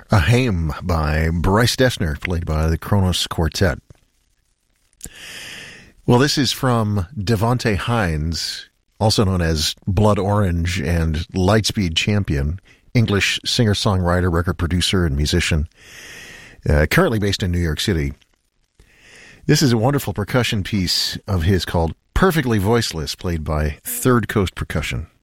A Hymn by Bryce Dessner, played by the Kronos Quartet. Well, this is from Devonte Hines, also known as Blood Orange and Lightspeed Champion, English singer-songwriter, record producer, and musician, currently based in New York City. This is a wonderful percussion piece of his called Perfectly Voiceless, played by Third Coast Percussion.